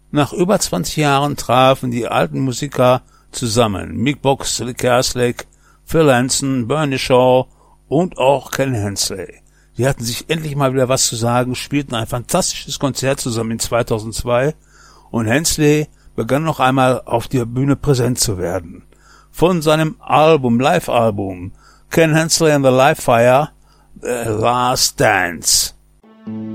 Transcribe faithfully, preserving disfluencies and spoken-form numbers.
Nach über zwanzig Jahren trafen die alten Musiker zusammen. Mick Box, Lee Kerslake, Phil Anson, Bernie Shaw und auch Ken Hensley. Die hatten sich endlich mal wieder was zu sagen, spielten ein fantastisches Konzert zusammen in zweitausendzwei und Hensley begann noch einmal auf der Bühne präsent zu werden. Von seinem Album, Live-Album, Ken Hensley and the Live Fire, The Last Dance.